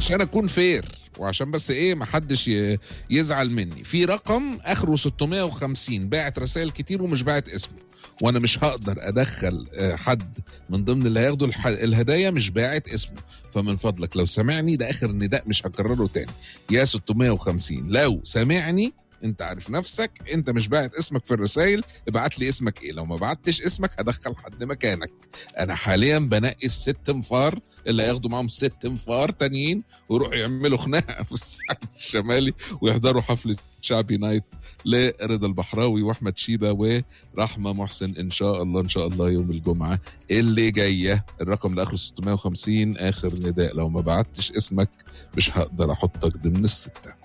عشان اكون فير وعشان بس ايه محدش يزعل مني، في رقم اخره 650 باعت رسائل كتير ومش باعت اسمه، وانا مش هقدر ادخل حد من ضمن اللي هياخدوا الهدايا مش باعت اسمه. فمن فضلك لو سمعني، ده اخر نداء مش هكرره تاني، يا 650 لو سمعني انت عارف نفسك، انت مش باعت اسمك في الرسائل، ابعت لي اسمك ايه، لو ما بعتش اسمك هدخل حد مكانك. انا حاليا بنقي الست انفار اللي هياخدوا معاهم 6 انفار تانيين ويروحوا يعملوا خناقه في الساحل الشمالي ويحضروا حفله شعبي نايت لرضا البحراوي واحمد شيبه ورحمه محسن ان شاء الله، ان شاء الله يوم الجمعه اللي جايه. الرقم اللي اخره 650 اخر نداء، لو ما بعتش اسمك مش هقدر احطك ضمن السته.